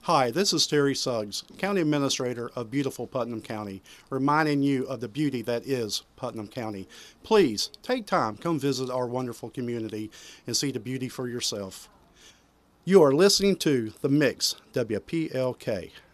Hi, this is Terry Suggs, County Administrator of beautiful Putnam County, reminding you of the beauty that is Putnam County. Please take time, come visit our wonderful community and see the beauty for yourself. You are listening to The Mix, WPLK.